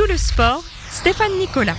le sport, Stéphane Nicolas.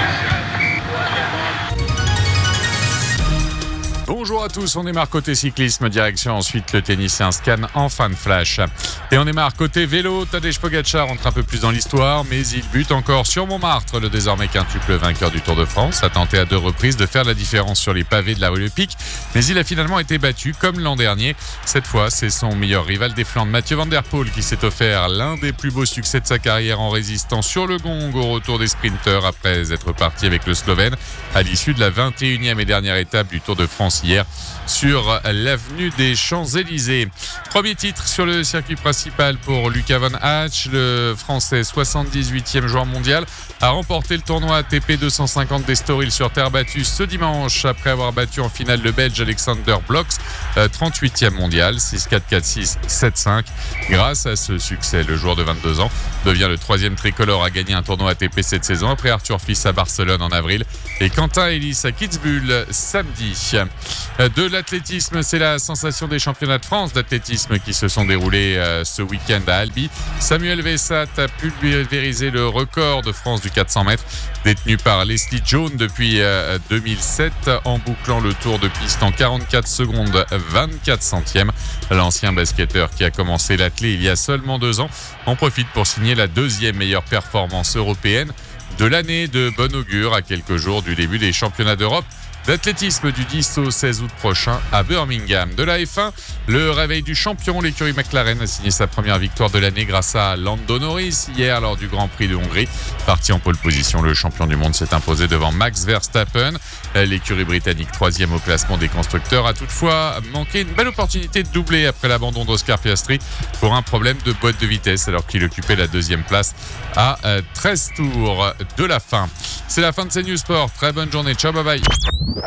Bonjour à tous, on démarre côté cyclisme, direction ensuite le tennis et un scan en fin de flash. Et on démarre côté vélo, Tadej Pogačar rentre un peu plus dans l'histoire, mais il bute encore sur Montmartre. Le désormais quintuple vainqueur du Tour de France a tenté à 2 reprises de faire la différence sur les pavés de la rue Le Pic, mais il a finalement été battu comme l'an dernier. Cette fois, c'est son meilleur rival des Flandres, Mathieu Van Der Poel, qui s'est offert l'un des plus beaux succès de sa carrière en résistant sur le gong au retour des sprinteurs après être parti avec le Slovène à l'issue de la 21e et dernière étape du Tour de France hier sur l'avenue des Champs-Élysées. Premier titre sur le circuit principal pour Luca Von Hatch. Le Français 78e joueur mondial a remporté le tournoi ATP 250 d'Estoril sur terre battue ce dimanche après avoir battu en finale le Belge Alexander Blocks, 38e mondial, 6-4, 4-6, 7-5. Grâce à ce succès, le joueur de 22 ans devient le 3e tricolore à gagner un tournoi ATP cette saison après Arthur Fils à Barcelone en avril et Quentin Ellis à Kitzbühel samedi. De l'athlétisme, c'est la sensation des championnats de France d'athlétisme qui se sont déroulés ce week-end à Albi. Samuel Vessat a pulvérisé le record de France du 400 mètres détenu par Leslie Jones depuis 2007 en bouclant le tour de piste en 44 secondes 24 centièmes. L'ancien basketteur qui a commencé l'athlé il y a seulement 2 ans en profite pour signer la 2e meilleure performance européenne de l'année, de bon augure à quelques jours du début des championnats d'Europe d'athlétisme du 10 au 16 août prochain à Birmingham. De la F1, le réveil du champion, l'écurie McLaren a signé sa première victoire de l'année grâce à Lando Norris hier lors du Grand Prix de Hongrie. Parti en pole position, le champion du monde s'est imposé devant Max Verstappen. L'écurie britannique 3e au classement des constructeurs a toutefois manqué une belle opportunité de doubler après l'abandon d'Oscar Piastri pour un problème de boîte de vitesse alors qu'il occupait la 2e place à 13 tours de la fin. C'est la fin de CNews Sport. Très bonne journée. Ciao, bye bye.